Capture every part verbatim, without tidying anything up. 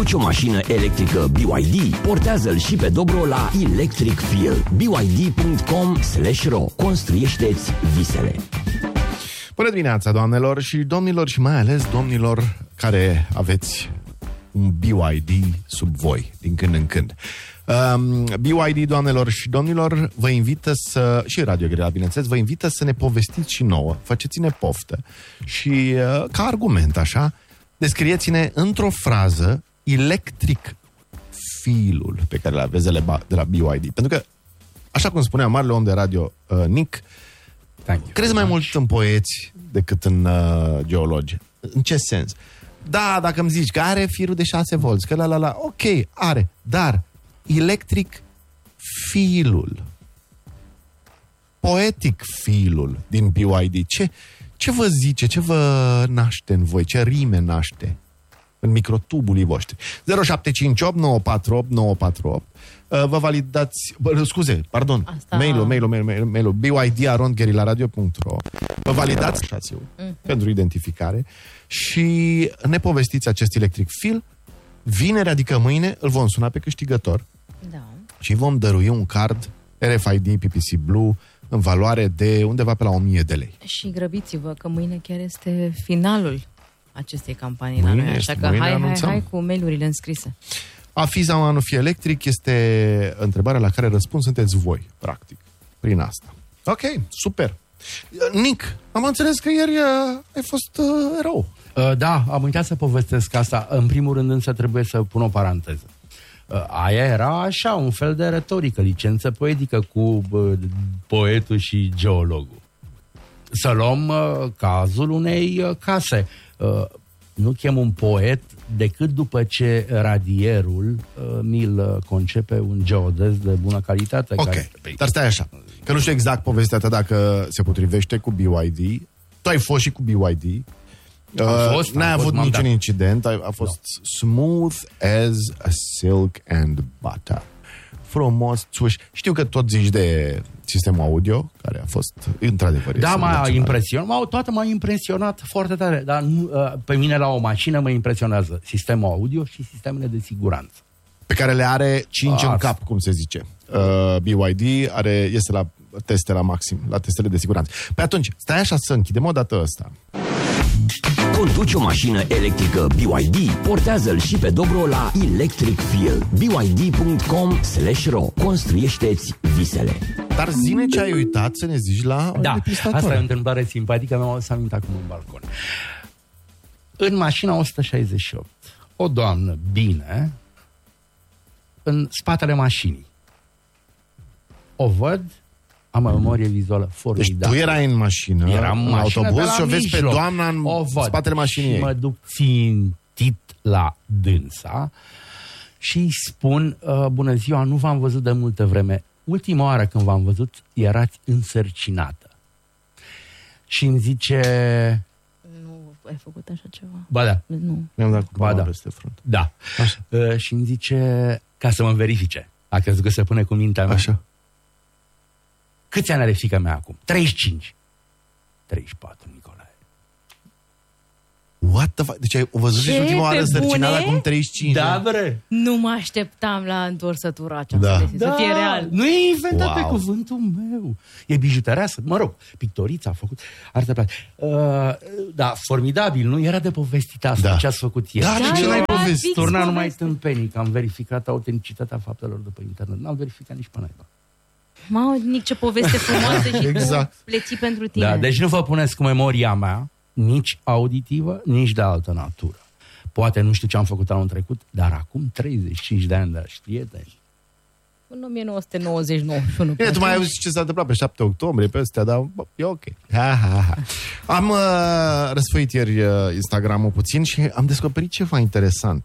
Conduci o mașină electrică B Y D? Portează-l și pe Dobro la Electric Feel. b y d punct com slash ro. Construiește-ți visele. Bună dimineața, doamnelor și domnilor, și mai ales domnilor care aveți un B Y D sub voi din când în când. Um, B Y D, doamnelor și domnilor, vă invită să, și Radio Guerilla, bineînțeles, vă invită să ne povestiți și nouă, faceți-ne poftă și, uh, ca argument, așa, descrieți-ne într-o frază electric feel-ul pe care îl aveți de la, de la B Y D. Pentru că, așa cum spunea marele om de radio, uh, Nick, crezi mai mult în poeți decât în uh, geologi. În ce sens? Da, dacă îmi zici că are firul de șase volți, că la la la, ok, are, dar electric feel-ul, poetic feel-ul din B Y D, ce, ce vă zice, ce vă naște în voi, ce rime naște în microtubulii voștri? zero șapte cinci opt nouă patru opt nouă patru opt. Vă validați, bă, scuze, pardon, Asta... mail-ul, mail-ul, mail-ul, mail-ul b y d arond guerilla radio punct ro. Vă validați mm-hmm. pentru identificare și ne povestiți acest electric feel. Vineri, adică mâine, îl vom suna pe câștigător. Da. Și vom dărui un card R F I D P P C Blue în valoare de undeva pe la o mie de lei. Și grăbiți-vă că mâine chiar este finalul acestei campanii la noi, așa că hai, hai, hai cu mail-urile înscrise. A fi sau a nu fi electric este întrebarea la care răspuns sunteți voi, practic, prin asta. Ok, super. Nick, am înțeles că ieri ai fost uh, erou. Uh, da, am uitat să povestesc asta. În primul rând însă trebuie să pun o paranteză. Uh, aia era așa, un fel de retorică, licență poetică cu uh, poetul și geologul. Să luăm uh, cazul unei uh, case. Uh, nu chem un poet decât după ce radierul uh, mi-l concepe un geodez de bună calitate. Ok, care... dar stai așa, că nu știu exact povestea ta dacă se potrivește cu B Y D. Tu ai fost și cu B Y D. Uh, fost, n-ai avut niciun dat. incident, a, a fost no. smooth as a silk and butter. Frumos, țuș. Știu că tot zici de sistemul audio, care a fost, într-adevăr, da, m-a impresionat, m-a, toată m-a impresionat foarte tare, dar nu, pe mine la o mașină mă impresionează sistemul audio și sistemele de siguranță. Pe care le are cinci în cap, cum se zice. Uh, B Y D are, este la teste la maxim, la testele de siguranță. Pe atunci, stai așa să închidem o dată ăsta. Conduci o mașină electrică B Y D? Portează-l și pe Dobro la Electric Feel. b y d punct com slash ro. Construiește-ți visele. Dar zine ce ai uitat să ne zici la da, asta e o întâmplare simpatică, mi-am să amint acum în balcon. În mașina o sută șaizeci și opt, o doamnă bine în spatele mașinii. O văd, am o memorie vizuală formidabilă. Deci tu erai în mașină, Eram în mașină, autobuz și o vezi pe doamna în spatele mașinii. Și mă duc țintit la dânsa și îi spun, uh, bună ziua, nu v-am văzut de multă vreme. Ultima oară când v-am văzut, erați însărcinată. Și îmi zice... Nu ai făcut așa ceva. Ba da. Nu. Mi-am dat cu ba da. peste frunte. Da. Uh, și îmi zice, ca să mă verifice. A crezut că se pune cu mintea mea. Așa. Câți ani are fiica mea acum? treizeci și cinci. treizeci și patru, Nicolae. What the fuck? Deci ai văzut și ultima oară însărcinată acum treizeci și cinci. Da, bre. Nu mă așteptam la întorsătura aceasta. Da. De să fie Da. real. Nu e inventat Wow. pe cuvântul meu. E bijutereasă. Mă rog, pictorița a făcut artă plată. Uh, da, formidabil, nu? Era de povestit asta, Da. ce ați făcut ieri. Da, de ce n-ai povestit? Turna numai tâmpenii, că am verificat autenticitatea faptelor de pe internet. N-am verificat nici pe naiba. Mamă, Nic, ce poveste frumoasă și Exact. tu pleți pentru tine. Da, deci nu vă puneți cu memoria mea, nici auditivă, nici de altă natură. Poate nu știu ce am făcut anul trecut, dar acum treizeci și cinci de ani de prieteni. În o mie nouă sute nouăzeci nouăzeci și unu. Bine, tu mai auzi ce s-a întâmplat pe șapte octombrie, pe astea, dar bă, e ok. Ha, ha, ha. Am uh, răsfoit ieri uh, Instagram-ul puțin și am descoperit ceva interesant.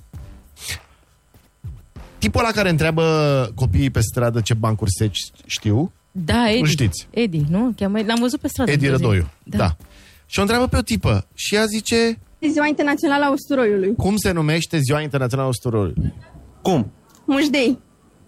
Tipul ăla care întreabă copiii pe stradă ce bancuri seci știu. Da, Edi. Nu știți. Edi, nu? Cheamă, l-am văzut pe stradă. Edi Rădoiu. Da. Da. Și o întreabă pe o tipă și ea zice... Ziua Internațională a Usturoiului. Cum se numește Ziua Internațională a Usturoiului? Cum? Mușdei.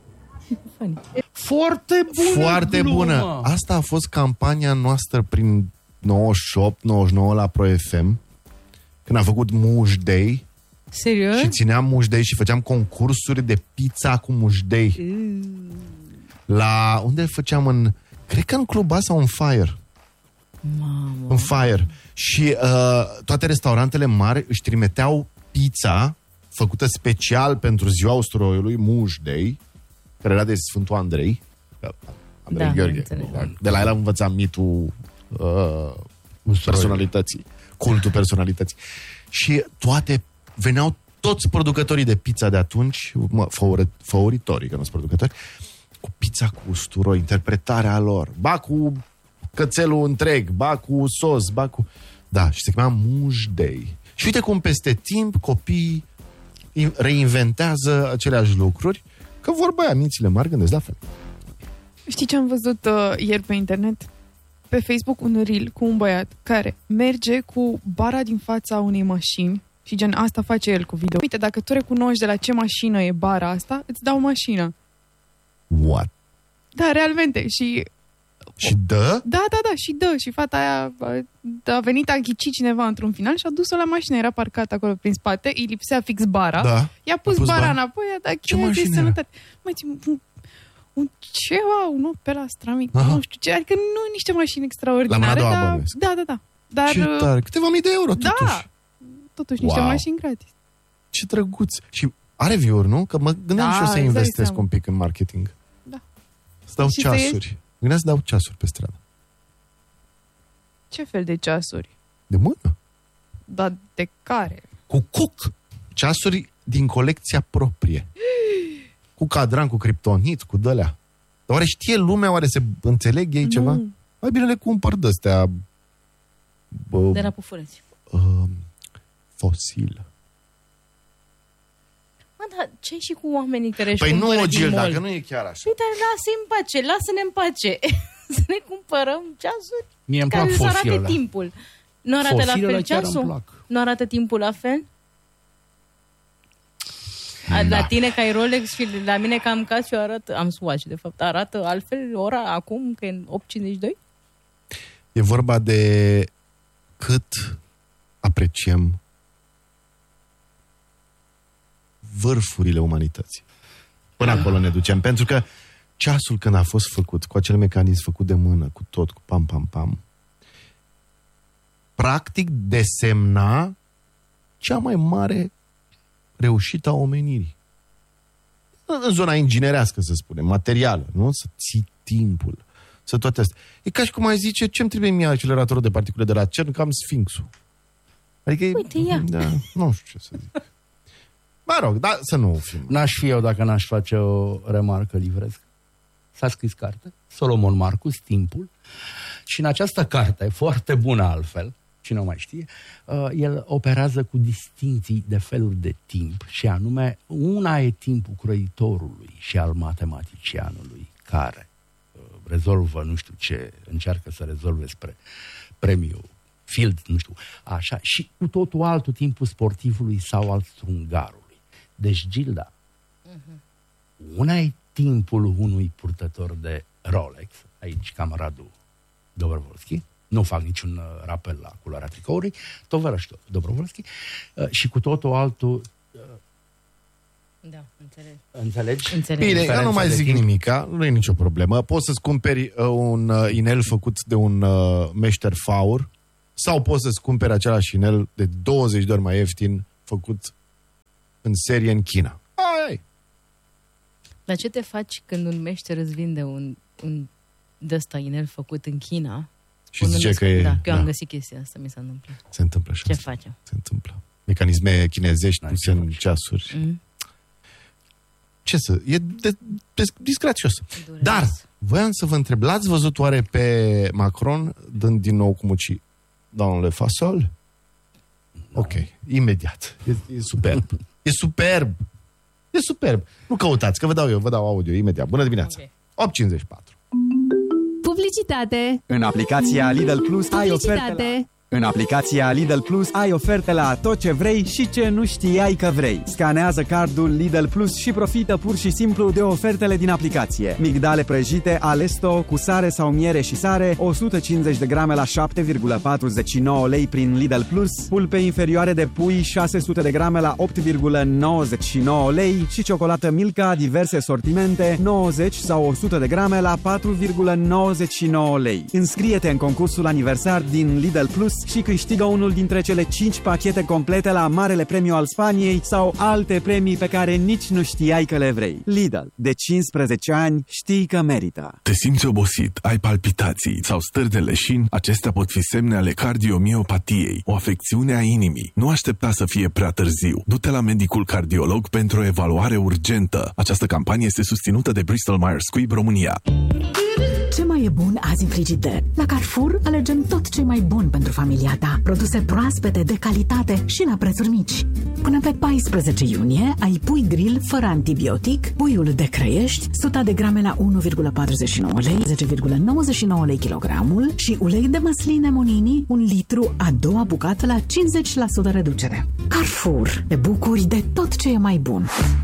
Foarte bună Foarte glumă. bună. Asta a fost campania noastră prin nouăzeci și opt nouăzeci și nouă la Pro F M, când a făcut Muș Day. Serios? Și țineam mușdei și făceam concursuri de pizza cu mușdei. Mm. La... Unde făceam? În... Cred că în Cluba sau în Fire. Mamă. În Fire. Și uh, toate restaurantele mari își trimiteau pizza făcută special pentru ziua usturoiului, mușdei, care era de Sfântul Andrei. Andrei da, Gheorghe. De la el am învățat mitul uh, personalității, cultul personalității. Și toate, veneau toți producătorii de pizza de atunci, mă, favoritorii, că nu sunt producători, cu pizza cu usturoi, interpretarea lor, ba cu cățelul întreg, ba cu sos, ba cu... Da, și se chemea mușdei. Și uite cum peste timp copiii reinventează aceleași lucruri, că vorba aia, mințile mari gândesc la fel. Știi ce am văzut uh, ieri pe internet? Pe Facebook un reel cu un băiat care merge cu bara din fața unei mașini și gen asta face el cu video. Uite, dacă tu recunoști de la ce mașină e bara asta, îți dau mașina. What? Da, realmente. Și Și dă? Da, da, da, și dă. Și fata aia a, a venit, a ghicit cineva într-un final și a dus-o la mașină. Era parcat acolo prin spate, îi lipsea fix bara. Da. I-a pus, pus bara înapoi, a dat cheia de sănătate. Măi, un, un ceva, un Opel Astra mic, nu știu ce. Adică nu niște mașini extraordinare. La dar, da, da, da. Dar, ce tare, câteva mii de euro, da, totuși. Totuși, niște wow. mașini gratis. Ce drăguț. Și are view-uri, nu? Că mă gândeam da, și eu să investesc un pic în marketing. Da. Să dau și ceasuri. Gândeam să dau ceasuri pe stradă. Ce fel de ceasuri? De mână. Dar de care? Cu cuc. Ceasuri din colecția proprie. Cu cadran, cu criptonit, cu dălea. Dar oare știe lumea, oare se înțeleg ei nu. ceva? Mai bine le cumpăr de-astea... Uh, de la pufureți. Uh, fosil. Mă, dar ce și cu oamenii care își păi cumpără nu, din Gil, mall? dacă nu e chiar așa. Păi, dar lasă-i în pace, lasă-ne în pace. Să ne cumpărăm ceasuri Mie îmi care plac să arate fosilele. timpul. Nu arată Fosilele la fel ceasul? Nu arată timpul la fel? Da. La tine ca ai Rolex și la mine ca am Casio arată, am Swatch de fapt, arată altfel ora acum că e în opt cincizeci și doi? E vorba de cât apreciem vârfurile umanității. Până acolo ne ducem. Pentru că ceasul când a fost făcut, cu acel mecanism făcut de mână, cu tot, cu pam, pam, pam, practic desemna cea mai mare reușită a omenirii. În zona inginerească, să spunem, materială, nu? Să ții timpul, să toate astea. E ca și cum ai zice, ce-mi trebuie mie acceleratorul de particule de la CERN, că am Sfinxul. Adică, uite, ia. Da, nu știu ce să zic. Mă rog, dar să nu fim. N-aș fi eu dacă n-aș face o remarcă livrescă. S-a scris carte, Solomon Marcus, Timpul, și în această carte, foarte bună altfel, cine o mai știe, uh, el operează cu distinții de feluri de timp, și anume, una e timpul croitorului și al matematicianului, care uh, rezolvă, nu știu ce, încearcă să rezolve spre premiul Field, nu știu, așa, și cu totul altul timpul sportivului sau al strungarului. Deci, Gilda, uh-huh. una e timpul unui purtător de Rolex, aici camaradul Dobrovolski, nu fac niciun uh, rapel la culoarea tricoului, tovarăș Dobrovolski, uh, și cu totul altul... Uh, da, înțeleg. Înțelegi? Înțeleg. Bine, eu nu mai zic timp. nimica, nu e nicio problemă. Poți să-ți cumperi uh, un uh, inel făcut de un uh, meșter faur, sau poți să-ți cumperi același inel de douăzeci de ori mai ieftin, făcut în serie în China. Ai. Dar ce te faci când un meșter îți vinde un, un de-ăsta inel făcut în China? Și zice că e... Da, că eu da. am găsit chestia asta, mi s-a întâmplat. Se întâmplă așa. Ce facem? Se întâmplă. Mecanisme chinezești puse în ceasuri. Mm. Ce să... E de, de, disgrațios. Durează. Dar, voiam să vă întreb, l-ați văzut oare pe Macron dând din nou cu mucii dans le fasol? No. Ok, imediat. E, e superb. E superb. E superb. Nu căutați, că vă dau eu, vă dau audio imediat. Bună dimineața. Okay. opt cincizeci și patru. Publicitate. În aplicația Lidl Plus ai oferte la... În aplicația Lidl Plus ai oferte la tot ce vrei și ce nu știai că vrei. Scanează cardul Lidl Plus și profită pur și simplu de ofertele din aplicație. Migdale prăjite Alesto cu sare sau miere și sare, o sută cincizeci de grame la șapte virgulă patruzeci și nouă lei prin Lidl Plus, pulpe inferioare de pui șase sute de grame la opt virgulă nouăzeci și nouă lei și ciocolată Milka diverse sortimente nouăzeci sau o sută de grame la patru virgulă nouăzeci și nouă lei. Înscrie-te în concursul aniversar din Lidl Plus și câștigă unul dintre cele cinci pachete complete la Marele Premiu al Spaniei sau alte premii pe care nici nu știai că le vrei. Lidl. De cincisprezece ani știi că merită. Te simți obosit, ai palpitații sau stări de leșin? Acestea pot fi semne ale cardiomiopatiei, o afecțiune a inimii. Nu aștepta să fie prea târziu. Du-te la medicul cardiolog pentru o evaluare urgentă. Această campanie este susținută de Bristol Myers Squibb România. Ce mai e bun azi în frigider? La Carrefour alegem tot ce mai bun pentru familia ta. Produse proaspete, de calitate și la prețuri mici. Până pe paisprezece iunie ai pui grill fără antibiotic, puiul de Crăiești, sută de grame la unu virgulă patruzeci și nouă lei, zece virgulă nouăzeci și nouă lei kilogramul și ulei de măsline Monini, un litru, a doua bucată la cincizeci la sută reducere. Carrefour. Te bucuri de tot ce e mai bun.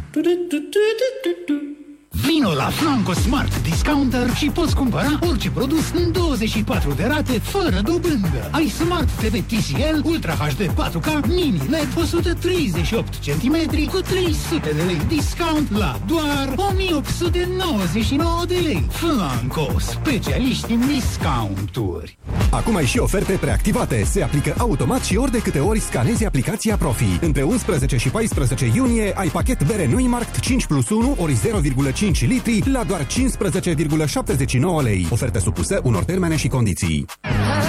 Vino la Flanco Smart Discounter și poți cumpăra orice produs în douăzeci și patru de rate fără dobândă. Ai Smart T V T C L Ultra H D patru K Mini L E D o sută treizeci și opt centimetri cu trei sute de lei discount la doar o mie opt sute nouăzeci și nouă de lei. Flanco, specialiști în discounturi. Acum ai și oferte preactivate. Se aplică automat și ori de câte ori scanezi aplicația Profi. Între unsprezece și paisprezece iunie ai pachet bere Neumarkt cinci plus unu ori zero virgulă cinci litri la doar cincisprezece virgulă șaptezeci și nouă lei. Ofertă supusă unor termene și condiții.